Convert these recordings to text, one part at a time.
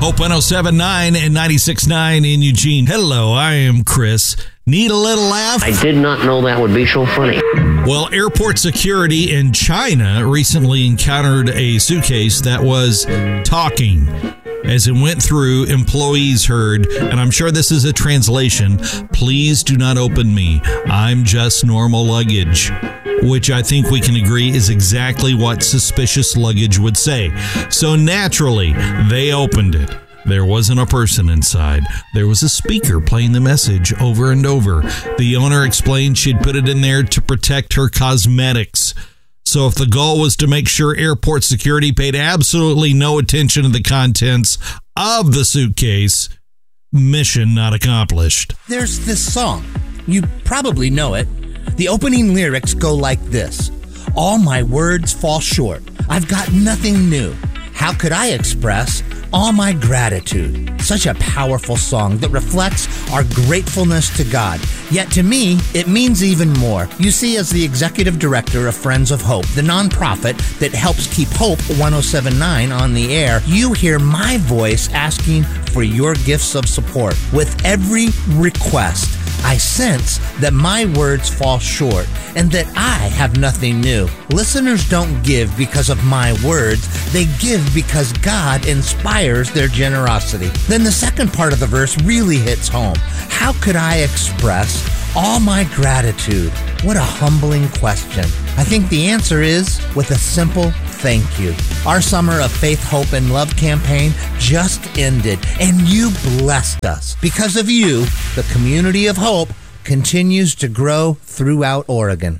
Hope 107.9 and 96.9 in Eugene. Hello, I am Chris. Need a little laugh? I did not know that would be so funny. Well, airport security in China recently encountered a suitcase that was talking. As it went through, employees heard, and I'm sure this is a translation, "Please do not open me. I'm just normal luggage." Which I think we can agree is exactly what suspicious luggage would say. So naturally, they opened it. There wasn't a person inside. There was a speaker playing the message over and over. The owner explained she'd put it in there to protect her cosmetics. So if the goal was to make sure airport security paid absolutely no attention to the contents of the suitcase, mission not accomplished. There's this song. You probably know it. The opening lyrics go like this. All my words fall short. I've got nothing new. How could I express all my gratitude? Such a powerful song that reflects our gratefulness to God. Yet to me, it means even more. You see, as the executive director of Friends of Hope, the nonprofit that helps keep Hope 107.9 on the air, you hear my voice asking for your gifts of support. With every request, I sense that my words fall short and that I have nothing new. Listeners don't give because of my words. They give because God inspires their generosity. Then the second part of the verse really hits home. How could I express all my gratitude? What a humbling question. I think the answer is with a simple thank you. Our Summer of Faith, Hope, and Love campaign just ended, and you blessed us. Because of you, the community of hope continues to grow throughout Oregon.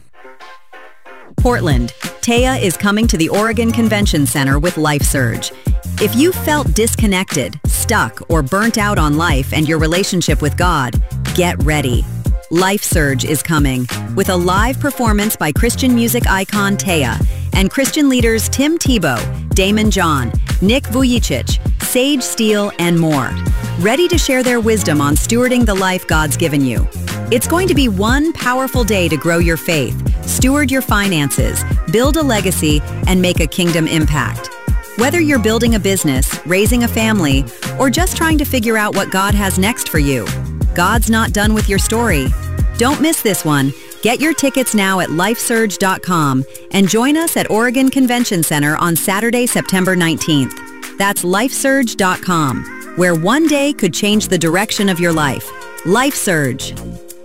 Portland, Taya is coming to the Oregon Convention Center with LifeSurge. If you felt disconnected, stuck, or burnt out on life and your relationship with God, get ready. LifeSurge is coming with a live performance by Christian music icon Taya and Christian leaders Tim Tebow, Damon John, Nick Vujicic, Sage Steele, and more. Ready to share their wisdom on stewarding the life God's given you. It's going to be one powerful day to grow your faith, steward your finances, build a legacy, and make a kingdom impact. Whether you're building a business, raising a family, or just trying to figure out what God has next for you, God's not done with your story. Don't miss this one. Get your tickets now at lifesurge.com and join us at Oregon Convention Center on Saturday, September 19th. That's lifesurge.com, where one day could change the direction of your life. LifeSurge.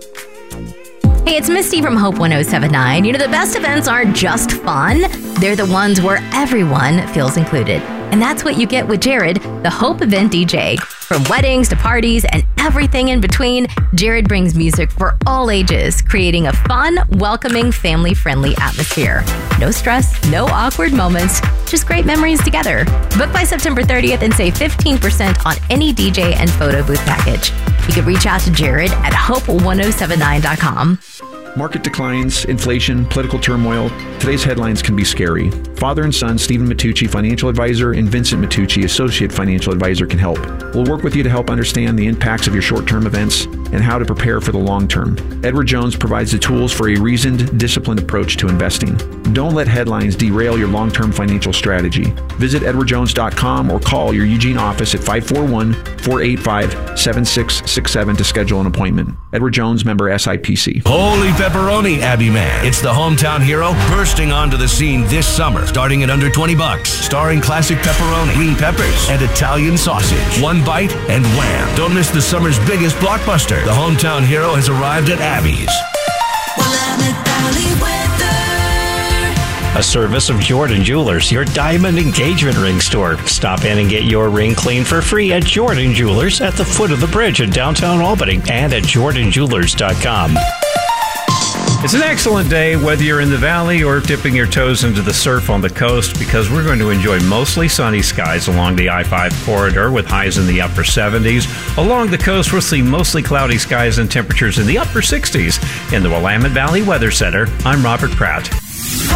Hey, it's Misty from Hope 107.9. You know, the best events aren't just fun. They're the ones where everyone feels included. And that's what you get with Jared, the Hope Event DJ. From weddings to parties and everything in between, Jared brings music for all ages, creating a fun, welcoming, family-friendly atmosphere. No stress, no awkward moments, just great memories together. Book by September 30th and save 15% on any DJ and photo booth package. You can reach out to Jared at hope1079.com. Market declines, inflation, political turmoil. Today's headlines can be scary. Father and son, Stephen Matucci, financial advisor, and Vincent Matucci, associate financial advisor, can help. We'll work with you to help understand the impacts of your short-term events and how to prepare for the long term. Edward Jones provides the tools for a reasoned, disciplined approach to investing. Don't let headlines derail your long-term financial strategy. Visit edwardjones.com or call your Eugene office at 541-485-7667 to schedule an appointment. Edward Jones, member SIPC. Holy pepperoni, Abbey Man. It's the hometown hero bursting onto the scene this summer, starting at under $20. Starring classic pepperoni, green peppers, and Italian sausage. One bite and wham. Don't miss the summer's biggest blockbuster. The hometown hero has arrived at Abbey's. A service of Jordan Jewelers, your diamond engagement ring store. Stop in and get your ring cleaned for free at Jordan Jewelers at the foot of the bridge in downtown Albany and at jordanjewelers.com. It's an excellent day whether you're in the valley or dipping your toes into the surf on the coast, because we're going to enjoy mostly sunny skies along the I-5 corridor with highs in the upper 70s. Along the coast, we'll see mostly cloudy skies and temperatures in the upper 60s. In the Willamette Valley Weather Center, I'm Robert Pratt.